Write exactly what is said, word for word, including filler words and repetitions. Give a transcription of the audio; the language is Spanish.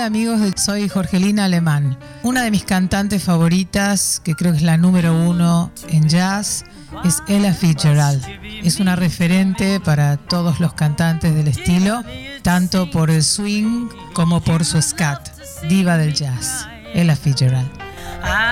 Hola amigos, soy Jorgelina Alemán. Una de mis cantantes favoritas, que creo que es la número uno en jazz, es Ella Fitzgerald. Es una referente para todos los cantantes del estilo, tanto por el swing como por su scat. Diva del jazz, Ella Fitzgerald.